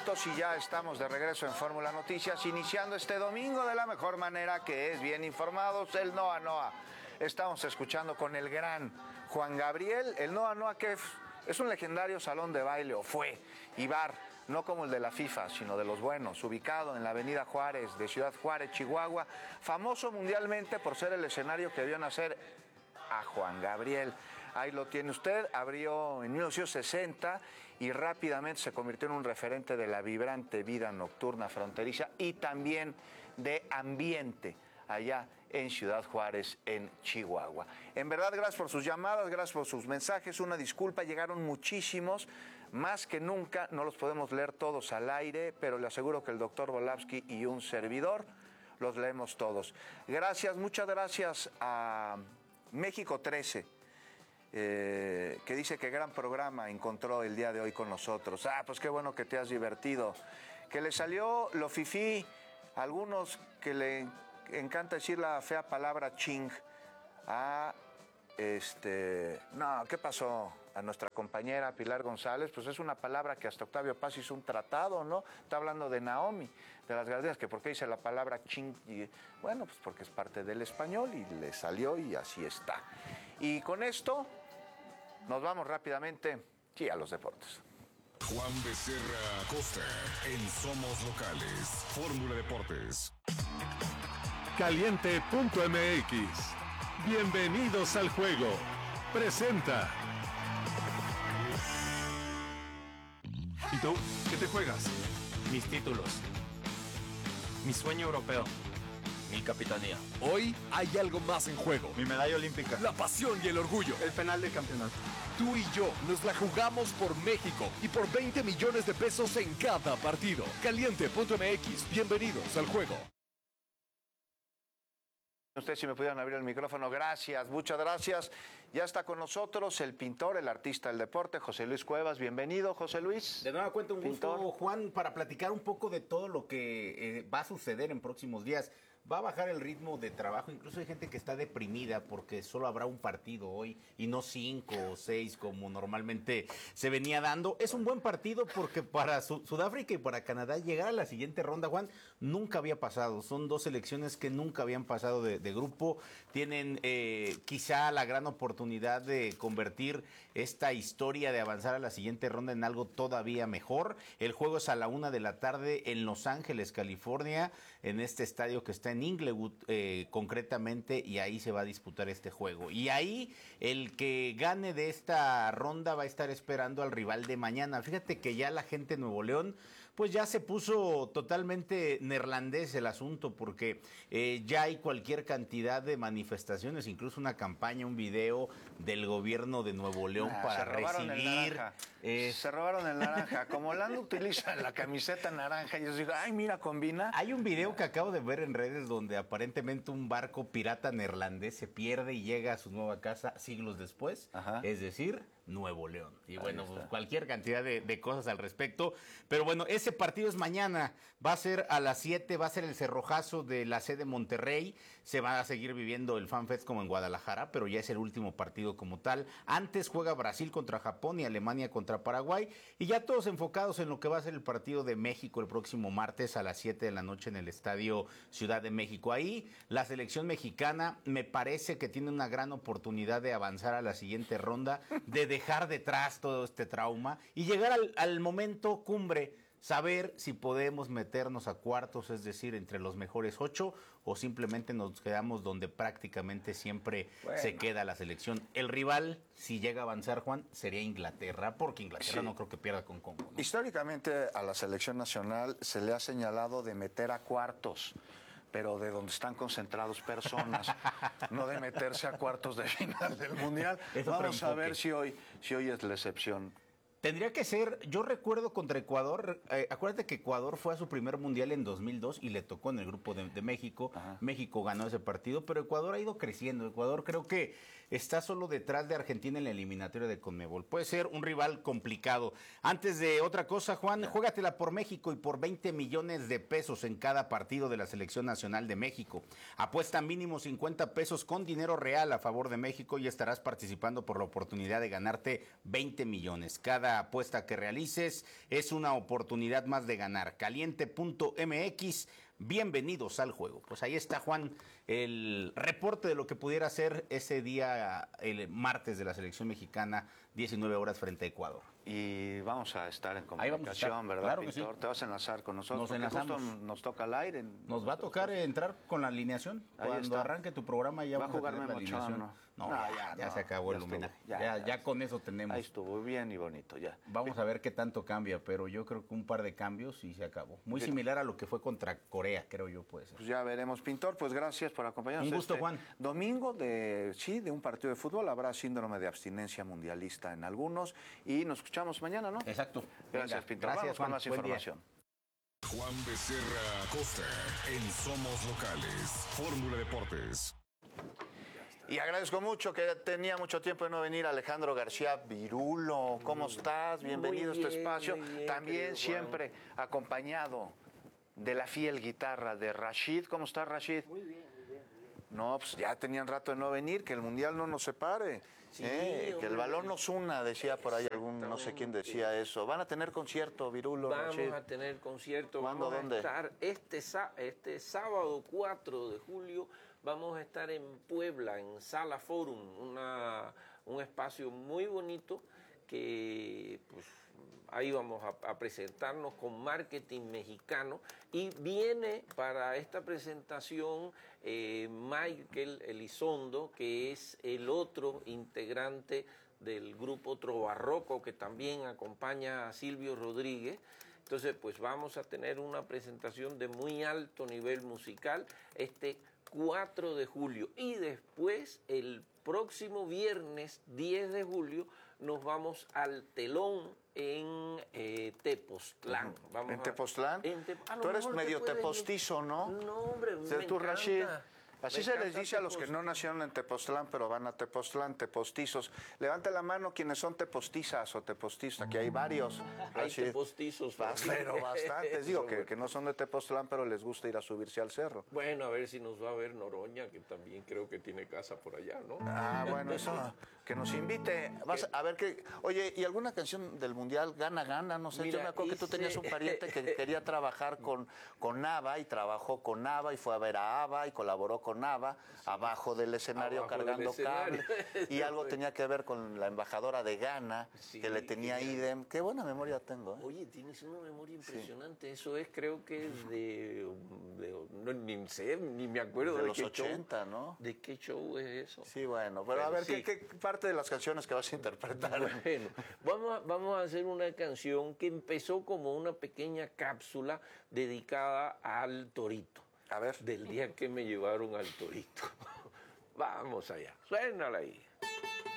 minutos y ya estamos de regreso en Fórmula Noticias, iniciando este domingo de la mejor manera, que es bien informados, el Noa Noa. Estamos escuchando con el gran Juan Gabriel, el Noa Noa, que es un legendario salón de baile, o fue, y bar, no como el de la FIFA, sino de los buenos, ubicado en la avenida Juárez, de Ciudad Juárez, Chihuahua, famoso mundialmente por ser el escenario que vio nacer a Juan Gabriel. Ahí lo tiene usted, abrió en 1960 y rápidamente se convirtió en un referente de la vibrante vida nocturna fronteriza y también de ambiente allá en Ciudad Juárez, en Chihuahua. En verdad, gracias por sus llamadas, gracias por sus mensajes, una disculpa, llegaron muchísimos, más que nunca, no los podemos leer todos al aire, pero le aseguro que el doctor Volavsky y un servidor los leemos todos. Gracias, muchas gracias a México 13, que dice que gran programa encontró el día de hoy con nosotros. Pues qué bueno que te has divertido. Que le salió lo fifí a algunos que le encanta decir la fea palabra ching. No, ¿qué pasó? A nuestra compañera Pilar González, pues es una palabra que hasta Octavio Paz hizo un tratado, ¿no? Está hablando de Naomi, de las gallinas, que por qué dice la palabra ching. Y, bueno, pues porque es parte del español y le salió y así está. Y con esto nos vamos rápidamente, sí, a los deportes. Juan Becerra Costa en Somos Locales, Fórmula Deportes. Caliente.mx. Bienvenidos al juego. Presenta. ¿Y tú? ¿Qué te juegas? Mis títulos. Mi sueño europeo. Mi capitanía. Hoy hay algo más en juego. Mi medalla olímpica. La pasión y el orgullo. El penal de campeonato. Tú y yo nos la jugamos por México y por 20 millones de pesos en cada partido. Caliente.mx. Bienvenidos al juego. Ustedes, si me pudieran abrir el micrófono, gracias, muchas gracias. Ya está con nosotros el pintor, el artista del deporte, José Luis Cuevas. Bienvenido, José Luis. De nueva cuenta, un pintor. gusto, Juan, para platicar un poco de todo lo que va a suceder en próximos días. Va a bajar el ritmo de trabajo, incluso hay gente que está deprimida porque solo habrá un partido hoy y no 5 o 6 como normalmente se venía dando. Es un buen partido porque para Sudáfrica y para Canadá llegar a la siguiente ronda, Juan, nunca había pasado. Son dos selecciones que nunca habían pasado de grupo. Tienen quizá la gran oportunidad de convertir esta historia de avanzar a la siguiente ronda en algo todavía mejor. El juego es a la 1 de la tarde en Los Ángeles, California, en este estadio que está en Inglewood concretamente, y ahí se va a disputar este juego. Y ahí el que gane de esta ronda va a estar esperando al rival de mañana. Fíjate que ya la gente de Nuevo León pues ya se puso totalmente neerlandés el asunto, porque ya hay cualquier cantidad de manifestaciones, incluso una campaña, un video del gobierno de Nuevo León para recibir. Se robaron el naranja. Como Lando utiliza la camiseta naranja, y yo digo, ay, mira, combina. Hay un video que acabo de ver en redes donde aparentemente un barco pirata neerlandés se pierde y llega a su nueva casa siglos después, es decir, Nuevo León. Y bueno, pues cualquier cantidad de cosas al respecto. Pero bueno, ese partido es mañana, va a ser a las 7, va a ser el cerrojazo de la sede Monterrey. Se va a seguir viviendo el FanFest como en Guadalajara, pero ya es el último partido como tal. Antes juega Brasil contra Japón y Alemania contra Paraguay, y ya todos enfocados en lo que va a ser el partido de México el próximo martes a las 7 de la noche en el Estadio Ciudad de México. Ahí la selección mexicana me parece que tiene una gran oportunidad de avanzar a la siguiente ronda, de dejar detrás todo este trauma y llegar al momento cumbre. Saber si podemos meternos a cuartos, es decir, entre los mejores 8, o simplemente nos quedamos donde prácticamente siempre se queda la selección. El rival, si llega a avanzar, Juan, sería Inglaterra, porque Inglaterra no creo que pierda con Congo, ¿no? Históricamente a la selección nacional se le ha señalado de meter a cuartos, pero de donde están concentrados personas, no de meterse a cuartos de final del Mundial. Vamos a ver si hoy es la excepción. Tendría que ser, yo recuerdo contra Ecuador, acuérdate que Ecuador fue a su primer mundial en 2002 y le tocó en el grupo de México. México ganó ese partido, pero Ecuador ha ido creciendo. Ecuador creo que está solo detrás de Argentina en la eliminatoria de Conmebol. Puede ser un rival complicado. Antes de otra cosa, Juan, juégatela por México y por 20 millones de pesos en cada partido de la Selección Nacional de México. Apuesta mínimo 50 pesos con dinero real a favor de México y estarás participando por la oportunidad de ganarte 20 millones. Cada primera apuesta que realices es una oportunidad más de ganar. Caliente.mx, bienvenidos al juego. Pues ahí está, Juan, el reporte de lo que pudiera ser ese día, el martes de la selección mexicana, 19 horas frente a Ecuador. Y vamos a estar en Ahí vamos a comunicación, estar, ¿verdad, claro que Pintor? sí. Te vas a enlazar con nosotros. Nos porque enlazamos. justo nos toca al aire. Nos va a tocar entrar con la alineación. Ahí Cuando está. arranque tu programa ya ¿Va a vamos a jugar tener la Memo Ochoa, alineación. no? No, No, ya se acabó el estuvo. homenaje. Ya Ya con eso tenemos. Ahí estuvo bien y bonito, ya. Vamos a ver qué tanto cambia, pero yo creo que un par de cambios y se acabó. Muy similar a lo que fue contra Corea, creo yo, puede ser. Pues ya veremos, Pintor. Pues gracias por acompañarnos. Un gusto, Juan. Domingo de un partido de fútbol. Habrá síndrome de abstinencia mundialista en algunos. Y nos escuchamos mañana, ¿no? Exacto. Gracias, Venga, Pintor. gracias, Vamos Juan. con más Buen día. información. Juan Becerra Costa en Somos Locales. Fórmula Deportes. Y agradezco mucho que tenía mucho tiempo de no venir Alejandro García Virulo. ¿Cómo estás? Bienvenido a este espacio. muy bien, También querido siempre acompañado de la fiel guitarra de Rashid. ¿Cómo estás, Rashid? Muy bien, muy bien. No, pues ya tenían rato de no venir, que el Mundial no nos separe. Sí, que el hombre. balón nos una, decía por ahí algún, no sé quién decía eso. Van a tener concierto, Virulo, Rashid. Vamos a tener concierto. ¿Cuándo, Vamos a dónde? estar este sábado 4 de julio. Vamos a estar en Puebla, en Sala Forum, un espacio muy bonito que pues ahí vamos a presentarnos con marketing mexicano y viene para esta presentación Michael Elizondo, que es el otro integrante del grupo Trobarroco que también acompaña a Silvio Rodríguez. Entonces, pues vamos a tener una presentación de muy alto nivel musical este 4 de julio y después el próximo viernes 10 de julio nos vamos al Telón en Tepoztlán. Vamos ¿En Tepoztlán? A lo Tú eres mejor te medio puedes ir. tepostizo, ¿no? No, hombre, me Tú, encanta. Rashid. Así Me se les encanta dice a los que no Tepoztlán. nacieron en Tepoztlán, pero van a Tepoztlán, tepostizos. Levante la mano quienes son tepostizas o tepostizos. Aquí hay varios. Hay Rashid. tepostizos. Pero bastantes. Digo que no son de Tepoztlán, pero les gusta ir a subirse al cerro. Bueno, a ver si nos va a ver Noroña, que también creo que tiene casa por allá, ¿no? Ah, bueno, eso, que nos invite. Vas a ver que, oye, ¿y alguna canción del Mundial, Gana, Gana? No sé, Mira, yo me acuerdo que tú hice- tenías un pariente que quería trabajar con ABBA y trabajó con ABBA y fue a ver a ABBA y colaboró con ABBA abajo del escenario Abajo del cargando escenario. cable. Y algo tenía que ver con la embajadora de Ghana, Sí, que le tenía genial. idem. Qué buena memoria tengo, ¿eh? Oye, tienes una memoria impresionante. Eso es, creo que es no, ni sé, ni me acuerdo De de los qué 80, show. ¿no? ¿De qué show es eso? Sí, bueno, pero a ver, Sí. ¿qué parte de las canciones que vas a interpretar? Bueno, vamos a hacer una canción que empezó como una pequeña cápsula dedicada al torito. A ver. Del día que me llevaron al torito. Vamos allá, suénala ahí.